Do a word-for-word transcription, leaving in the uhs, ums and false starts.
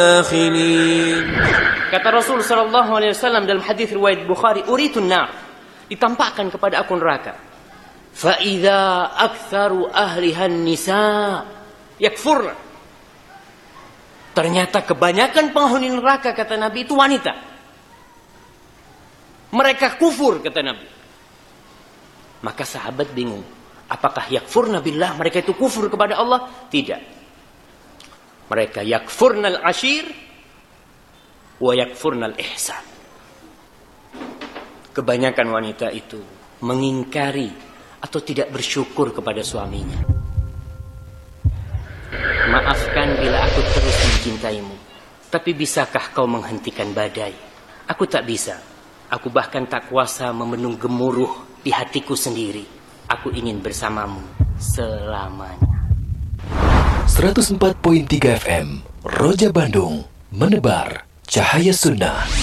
Kata Rasul sallallahu alaihi wasallam dalam hadis riwayat Bukhari, uritun nar, ditampakkan kepada aku neraka. Fa idza aktsaru ahliha nisa yakfurna. Ternyata kebanyakan penghuni neraka, kata Nabi, itu wanita. Mereka kufur, kata Nabi. Maka sahabat bingung, apakah yakfurna billah, mereka itu kufur kepada Allah? Tidak. Mereka yakfurnal ashir wa yakfurnal ihsan. Kebanyakan wanita itu mengingkari atau tidak bersyukur kepada suaminya. Maafkan bila aku terus mencintaimu, tapi bisakah kau menghentikan badai? Aku tak bisa. Aku bahkan tak kuasa membendung gemuruh di hatiku sendiri. Aku ingin bersamamu selamanya. seratus empat koma tiga F M Roja Bandung, menebar cahaya sunnah.